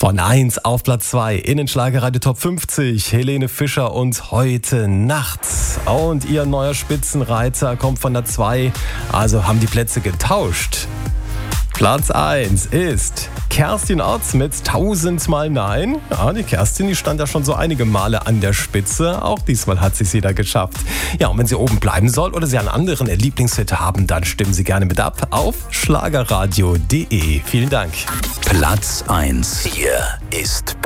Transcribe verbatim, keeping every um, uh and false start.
Von eins auf Platz zwei in den Schlagerradio Top fünfzig. Helene Fischer und Heute Nacht. Und ihr neuer Spitzenreiter kommt von der zwei. Also haben die Plätze getauscht. Platz eins ist Kerstin Ott mit Tausendmal Nein. Ja, die Kerstin, die stand ja schon so einige Male an der Spitze. Auch diesmal hat sie es wieder geschafft. Ja, und wenn sie oben bleiben soll oder sie einen anderen Lieblingshit haben, dann stimmen Sie gerne mit ab auf schlagerradio punkt de. Vielen Dank. Platz eins. Hier ist